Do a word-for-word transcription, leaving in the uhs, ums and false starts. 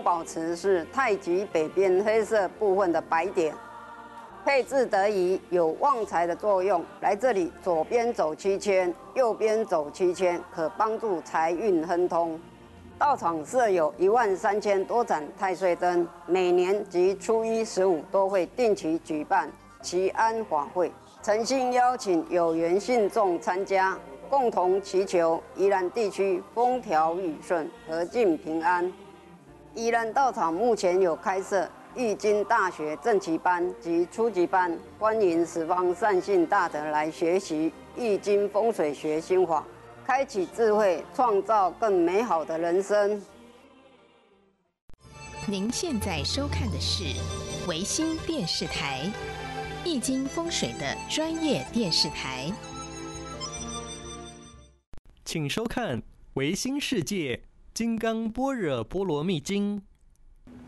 宝池是太极北边黑色部分的白点，配置得宜，有旺财的作用。来这里，左边走七圈，右边走七圈，可帮助财运亨通。道场设有一万三千多盏太岁灯，每年及初一、十五都会定期举办祈安法会，诚心邀请有缘信众参加，共同祈求宜兰地区风调雨顺、和敬平安。宜兰道场目前有开设易经大学正期班及初级班，欢迎十方善信大德来学习易经风水学心法，开启智慧，创造更美好的人生。 您现在收看的是维新电视台，易经风水的专业电视台。 请收看维新世界金刚般若波罗蜜经。